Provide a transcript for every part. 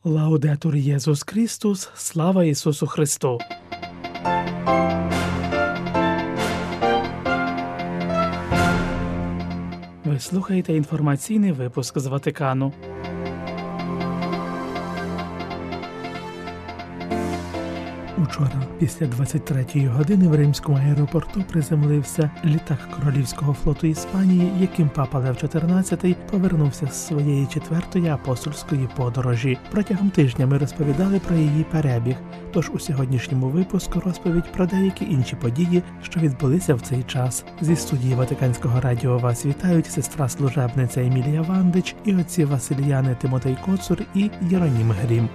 Лаудетур Єсус Христос, слава Ісусу Христу! Ви слухаєте інформаційний випуск з Ватикану. Учора, після 23-ї години, в Римському аеропорту приземлився літак Королівського флоту Іспанії, яким папа Лев XIV повернувся з своєї 4-ї апостольської подорожі. Протягом тижня ми розповідали про її перебіг, тож у сьогоднішньому випуску розповідь про деякі інші події, що відбулися в цей час. Зі студії Ватиканського радіо вас вітають сестра-служебниця Емілія Вандич і отці Василіяни Тимотей Коцур і Єронім Грім.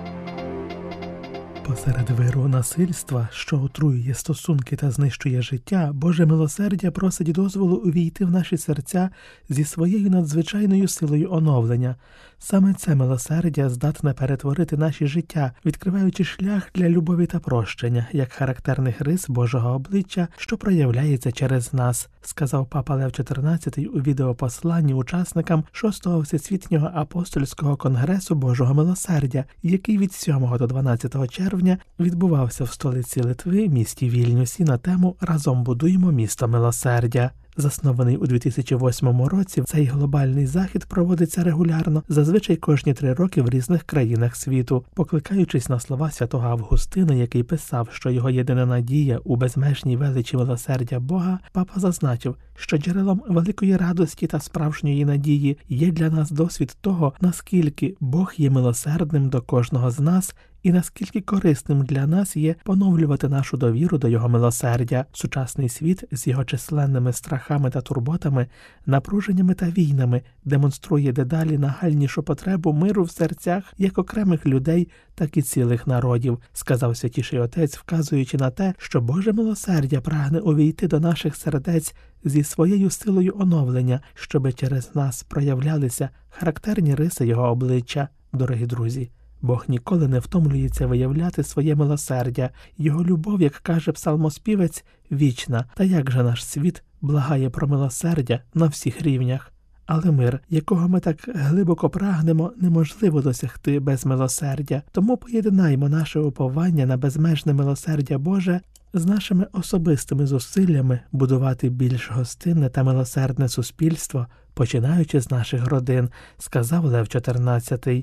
Посеред виру насильства, що отруює стосунки та знищує життя, Боже милосердя просить дозволу увійти в наші серця зі своєю надзвичайною силою оновлення. Саме це милосердя здатне перетворити наші життя, відкриваючи шлях для любові та прощення, як характерних рис Божого обличчя, що проявляється через нас, сказав папа Лев XIV у відеопосланні учасникам 6-го Всесвітнього апостольського конгресу Божого милосердя, який від 7 до 12 червня відбувався в столиці Литви, місті Вільнюсі, на тему «Разом будуємо місто милосердя». Заснований у 2008 році, цей глобальний захід проводиться регулярно, зазвичай кожні 3 роки в різних країнах світу. Покликаючись на слова святого Августина, який писав, що його єдина надія у безмежній величі милосердя Бога, папа зазначив, що джерелом великої радості та справжньої надії є для нас досвід того, наскільки Бог є милосердним до кожного з нас, і наскільки корисним для нас є поновлювати нашу довіру до Його милосердя. Сучасний світ з його численними страхами та турботами, напруженнями та війнами демонструє дедалі нагальнішу потребу миру в серцях як окремих людей, так і цілих народів, сказав Святіший Отець, вказуючи на те, що Боже милосердя прагне увійти до наших сердець зі своєю силою оновлення, щоби через нас проявлялися характерні риси Його обличчя. Дорогі друзі, Бог ніколи не втомлюється виявляти своє милосердя. Його любов, як каже псалмоспівець, вічна. Та як же наш світ благає про милосердя на всіх рівнях? Але мир, якого ми так глибоко прагнемо, неможливо досягти без милосердя. Тому поєднаймо наше уповання на безмежне милосердя Боже з нашими особистими зусиллями будувати більш гостинне та милосердне суспільство, починаючи з наших родин, сказав Лев XIV.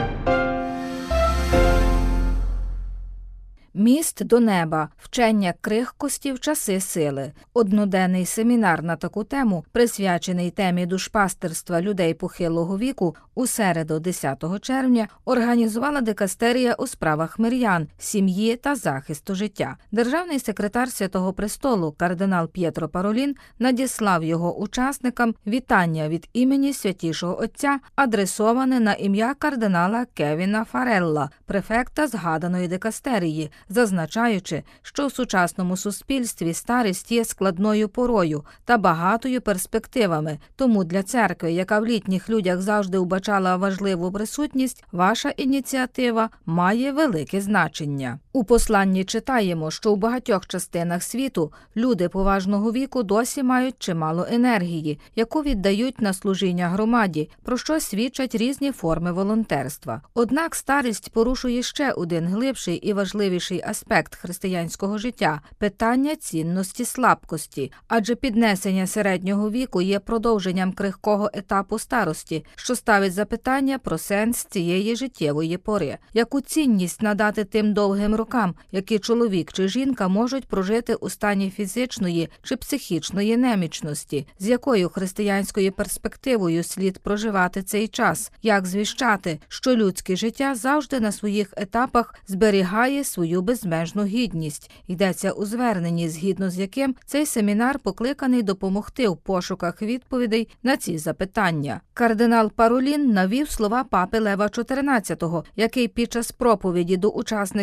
Міст до неба. Вчення крихкості в часи сили. Одноденний семінар на таку тему, присвячений темі душпастерства людей похилого віку, у середу 10 червня організувала дикастерія у справах мирян, сім'ї та захисту життя. Державний секретар Святого Престолу кардинал П'єтро Паролін надіслав його учасникам вітання від імені Святішого Отця, адресоване на ім'я кардинала Кевіна Фарелла, префекта згаданої дикастерії, зазначаючи, що в сучасному суспільстві старість є складною порою та багатою перспективами, тому для церкви, яка в літніх людях завжди вбачала важливу присутність, ваша ініціатива має велике значення. У посланні читаємо, що у багатьох частинах світу люди поважного віку досі мають чимало енергії, яку віддають на служіння громаді, про що свідчать різні форми волонтерства. Однак старість порушує ще один глибший і важливіший аспект християнського життя – питання цінності слабкості, адже піднесення середнього віку є продовженням крихкого етапу старості, що ставить запитання про сенс цієї життєвої пори. Яку цінність надати тим довгим рокам, які чоловік чи жінка можуть прожити у стані фізичної чи психічної немічності, з якою християнською перспективою слід проживати цей час, як звіщати, що людське життя завжди на своїх етапах зберігає свою безмежну гідність. Йдеться у зверненні, згідно з яким цей семінар покликаний допомогти в пошуках відповідей на ці запитання. Кардинал Паролін навів слова папи Лева XIV, який під час проповіді до учасників ювілею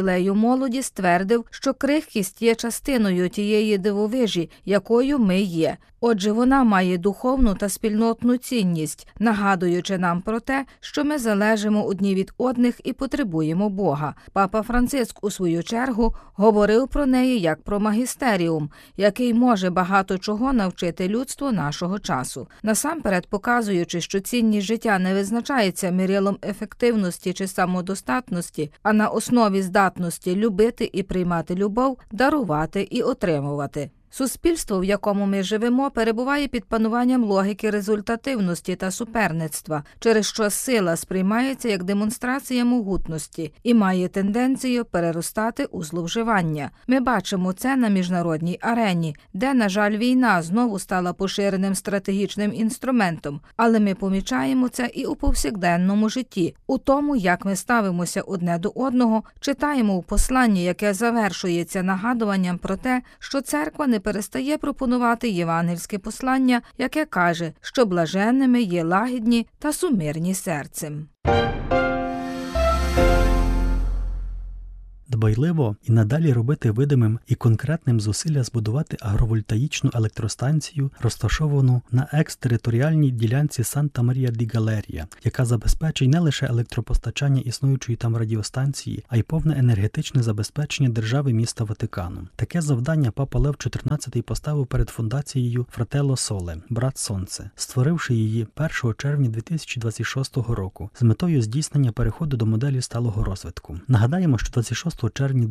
ювілею молоді ствердив, що крихкість є частиною тієї дивовижі, якою ми є. Отже, вона має духовну та спільнотну цінність, нагадуючи нам про те, що ми залежимо одні від одних і потребуємо Бога. Папа Франциск, у свою чергу, говорив про неї як про магістеріум, який може багато чого навчити людство нашого часу. Насамперед, показуючи, що цінність життя не визначається мірилом ефективності чи самодостатності, а на основі здатності любити і приймати любов, дарувати і отримувати. Суспільство, в якому ми живемо, перебуває під пануванням логіки результативності та суперництва, через що сила сприймається як демонстрація могутності і має тенденцію переростати у зловживання. Ми бачимо це на міжнародній арені, де, на жаль, війна знову стала поширеним стратегічним інструментом, але ми помічаємо це і у повсякденному житті, у тому, як ми ставимося одне до одного, читаємо у посланні, яке завершується нагадуванням про те, що церква не перестає пропонувати євангельське послання, яке каже, що блаженними є лагідні та сумирні серцем. Дбайливо і надалі робити видимим і конкретним зусилля збудувати агровольтаїчну електростанцію, розташовану на екстериторіальній ділянці Санта-Марія-ді-Галерія, яка забезпечить не лише електропостачання існуючої там радіостанції, а й повне енергетичне забезпечення держави міста Ватикану. Таке завдання папа Лев XIV поставив перед фундацією Fratello Sole – «Брат Сонце», створивши її 1 червня 2026 року з метою здійснення переходу до моделі сталого розвитку. Нагадаємо, що 26 червня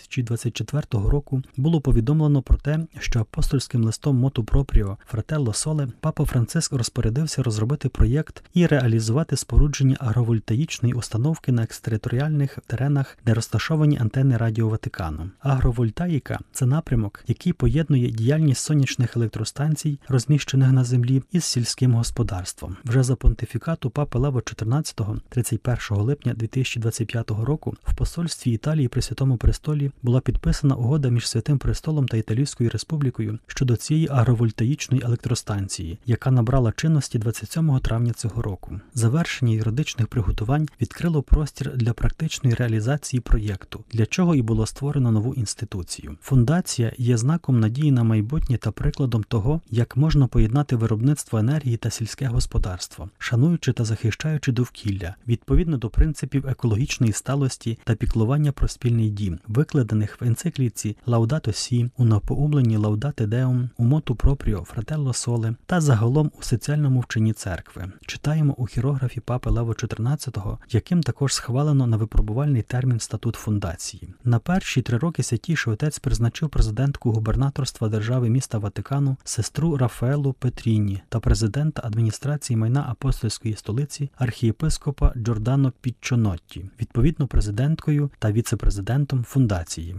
2024 року було повідомлено про те, що апостольським листом Моту Пропріо Fratello Sole папа Франциск розпорядився розробити проєкт і реалізувати спорудження агровольтаїчної установки на екстериторіальних теренах, де розташовані антени Радіо Ватикану. Агровольтаїка – це напрямок, який поєднує діяльність сонячних електростанцій, розміщених на землі, із сільським господарством. Вже за понтифікату папи Лева XIV 31 липня 2025 року в посольстві Італії при Святому Престолі була підписана угода між Святим Престолом та Італійською Республікою щодо цієї агровольтаїчної електростанції, яка набрала чинності 27 травня цього року. Завершення юридичних приготувань відкрило простір для практичної реалізації проєкту, для чого і було створено нову інституцію. Фундація є знаком надії на майбутнє та прикладом того, як можна поєднати виробництво енергії та сільське господарство, шануючи та захищаючи довкілля, відповідно до принципів екологічної сталості та піклування про спільний дім, викладених в енцикліці Laudato Si, у напоумленні Laudate Deum, у Моту Пропріо Fratello Sole та загалом у соціальному вченні церкви. Читаємо у хірографі папи Лева XIV, яким також схвалено на випробувальний термін статут фундації. На перші 3 роки Святійший Отець призначив президентку губернаторства держави міста Ватикану сестру Рафаелу Петріні та президента адміністрації майна апостольської столиці архієпископа Джордано Піччонотті, відповідно президенткою та віце-президентом фундації.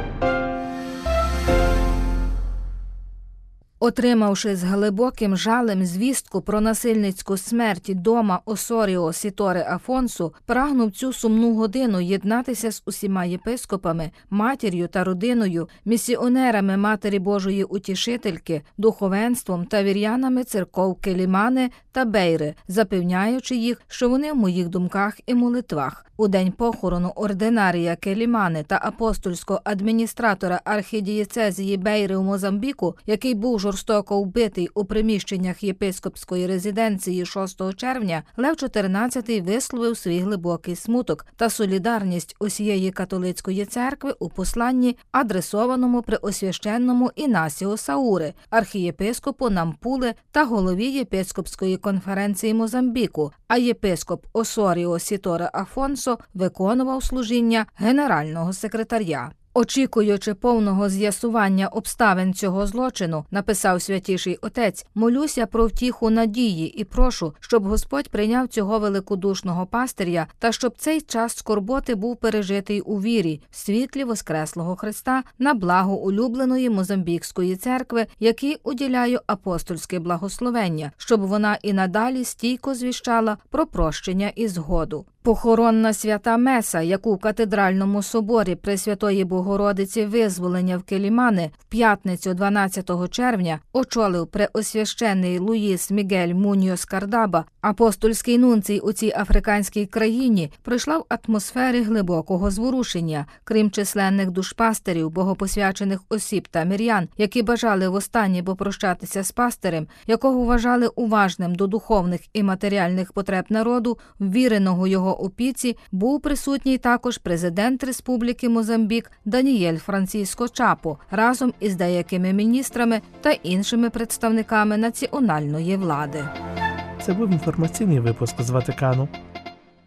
Отримавши з глибоким жалем звістку про насильницьку смерть дома Осоріо Сіторе Афонсу, прагнув цю сумну годину єднатися з усіма єпископами, матір'ю та родиною, місіонерами Матері Божої Утішительки, духовенством та вір'янами церков Келімане та Бейри, запевняючи їх, що вони в моїх думках і молитвах. У день похорону ординарія Келімане та апостольського адміністратора архідієцезії Бейри у Мозамбіку, який був жорстоко вбитий у приміщеннях єпископської резиденції 6 червня, Лев XIV висловив свій глибокий смуток та солідарність усієї католицької церкви у посланні, адресованому преосвященному Інасіо Саури, архієпископу Нампуле та голові єпископської конференції Мозамбіку, а єпископ Осоріо Сіторе Афонсо виконував служіння генерального секретаря. Очікуючи повного з'ясування обставин цього злочину, написав Святіший Отець, молюся про втіху надії і прошу, щоб Господь прийняв цього великодушного пастиря та щоб цей час скорботи був пережитий у вірі, в світлі Воскреслого Христа, на благо улюбленої Мозамбікської церкви, якій уділяю апостольське благословення, щоб вона і надалі стійко звіщала про прощення і згоду. Похоронна свята Меса, яку в катедральному соборі Пресвятої Богородиці Визволення в Келімане в п'ятницю 12 червня очолив преосвященний Луїс Мігель Муньйос Кардаба, апостольський нунцій у цій африканській країні, пройшла в атмосфері глибокого зворушення. Крім численних душпастерів, богопосвячених осіб та мирян, які бажали востаннє попрощатися з пастирем, якого вважали уважним до духовних і матеріальних потреб народу, ввіреного його опіці, був присутній також президент Республіки Мозамбік Даніель Франциско Чапо разом із деякими міністрами та іншими представниками національної влади. Це був інформаційний випуск з Ватикану.